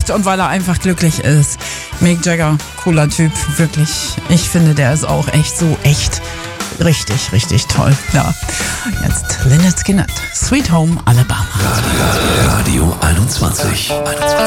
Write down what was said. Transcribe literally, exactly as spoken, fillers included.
lebt und weil er einfach glücklich ist. Mick Jagger, cooler Typ, wirklich. Ich finde, der ist auch echt so echt richtig, richtig toll. Ja, jetzt Lynyrd Skynyrd, Sweet Home Alabama. Radio einundzwanzig.